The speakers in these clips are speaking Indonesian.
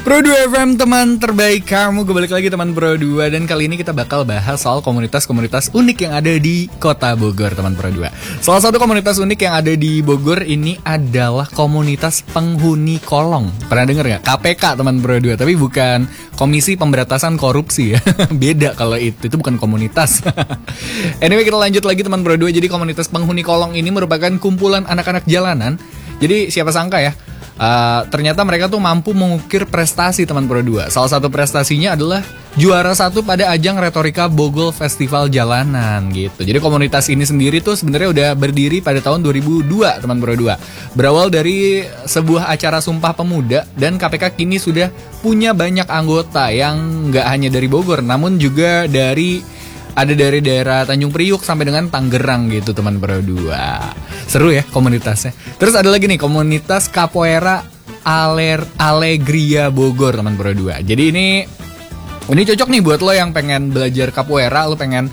Pro 2 FM, teman terbaik kamu. Gue balik lagi teman Pro 2. Dan kali ini kita bakal bahas soal komunitas-komunitas unik yang ada di kota Bogor, teman Pro 2. Salah satu komunitas unik yang ada di Bogor ini adalah komunitas penghuni kolong. Pernah denger gak? KPK, teman Pro 2. Tapi bukan Komisi Pemberantasan Korupsi ya. Beda kalau itu bukan komunitas. Anyway, kita lanjut lagi teman Pro 2. Jadi komunitas penghuni kolong ini merupakan kumpulan anak-anak jalanan. Jadi siapa sangka ya, ternyata mereka tuh mampu mengukir prestasi teman Pro 2. Salah satu prestasinya adalah juara 1 pada ajang retorika Bogor Festival Jalanan gitu. Jadi komunitas ini sendiri tuh sebenarnya udah berdiri pada tahun 2002 teman Pro 2. Berawal dari sebuah acara Sumpah Pemuda, dan KPK kini sudah punya banyak anggota yang gak hanya dari Bogor, namun juga dari daerah Tanjung Priuk sampai dengan Tangerang gitu teman Pro 2. Seru ya komunitasnya. Terus ada lagi nih komunitas Capoeira Alegria Bogor teman Pro 2. Jadi ini cocok nih buat lo yang pengen belajar capoeira, lo pengen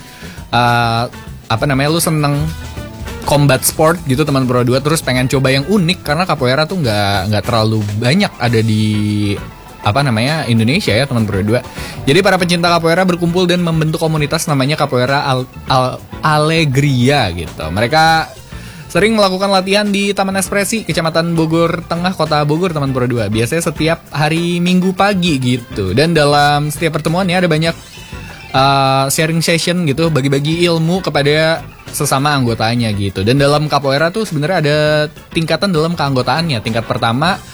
lo seneng combat sport gitu teman Pro 2, terus pengen coba yang unik karena capoeira tuh nggak terlalu banyak ada di Indonesia ya teman Pro 2. Jadi para pencinta capoeira berkumpul dan membentuk komunitas namanya Capoeira Alegria gitu. Mereka sering melakukan latihan di Taman Ekspresi, Kecamatan Bogor Tengah, Kota Bogor teman Pro 2. Biasanya setiap hari Minggu pagi gitu. Dan dalam setiap pertemuannya ada banyak sharing session gitu, bagi-bagi ilmu kepada sesama anggotanya gitu. Dan dalam capoeira tuh sebenarnya ada tingkatan dalam keanggotaannya. Tingkat pertama